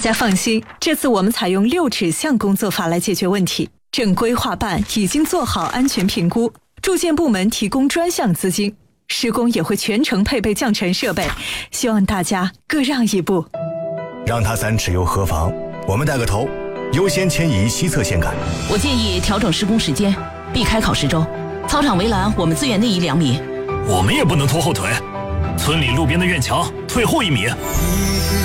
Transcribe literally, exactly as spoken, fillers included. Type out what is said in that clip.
家放心，这次我们采用六指向工作法来解决问题。正规划办已经做好安全评估，住建部门提供专项资金，施工也会全程配备降尘设备，希望大家各让一步。 让他三尺又何妨？我们带个头，优先迁移西侧线杆。 我建议调整施工时间，避开考试周。操场围栏我们资源内移两米。 我们也不能拖后腿，村里路边的院墙退后一米。